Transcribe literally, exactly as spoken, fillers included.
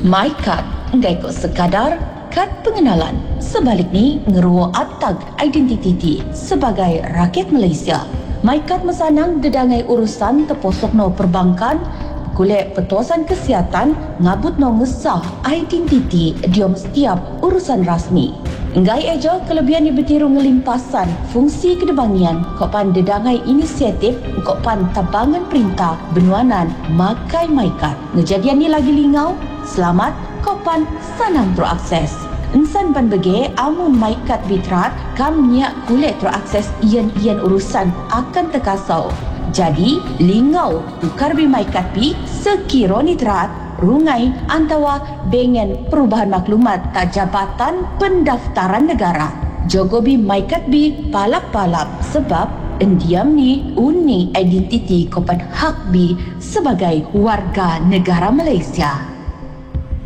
MyKad enggak ikut sekadar kad pengenalan. Sebalik ni ngeruo atag identiti sebagai rakyat Malaysia. MyKad mesanang dedangai urusan terposok no perbankan, kulit petuasan kesihatan, ngabut no ngesah identiti diom setiap urusan rasmi. Ngai ejo kelebihan ni bertiru ngelimpasan fungsi kedebangian kopan dedangai inisiatif kopan tabangan perintah benuanan makai MyKad. Ngejadian ni lagi lingau, selamat kopan sanang terakses. Ensan ban bege amun MyKad bitrat kam niak kulit terakses ian-ian urusan akan terkasau. Jadi lingau tukar bi MyKad pi sekiro nitrat rungai antawa bengen perubahan maklumat tak jabatan pendaftaran negara. Jogo bi MyKad bi palap-palap sebab endiam ni uni identiti kopan hak bi sebagai warga negara Malaysia.